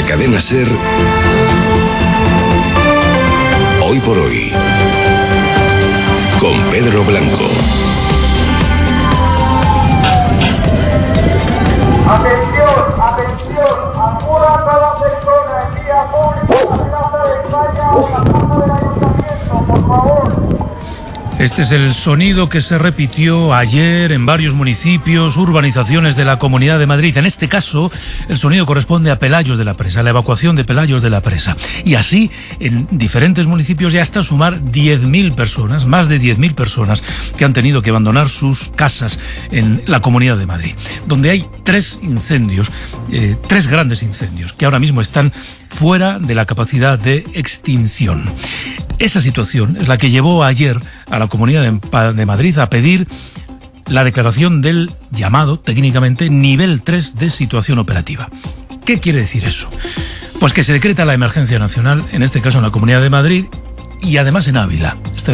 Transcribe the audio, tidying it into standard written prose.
Cadena SER, Hoy por Hoy, con Pedro Blanco. Atención, atención, acuda a cada persona en vía pública, en la Plaza de España o la Plaza del Ayuntamiento, por favor. Este es el sonido que se repitió ayer en varios municipios, urbanizaciones de la Comunidad de Madrid. En este caso, el sonido corresponde a Pelayos de la Presa, a la evacuación de Pelayos de la Presa. Y así, en diferentes municipios, ya hasta sumar 10.000 personas, más de 10.000 personas que han tenido que abandonar sus casas en la Comunidad de Madrid, donde hay tres grandes incendios, que ahora mismo están fuera de la capacidad de extinción. Esa situación es la que llevó ayer a la Comunidad de Madrid a pedir la declaración del llamado, técnicamente, nivel 3 de situación operativa. ¿Qué quiere decir eso? Pues que se decreta la emergencia nacional, en este caso en la Comunidad de Madrid y además en Ávila.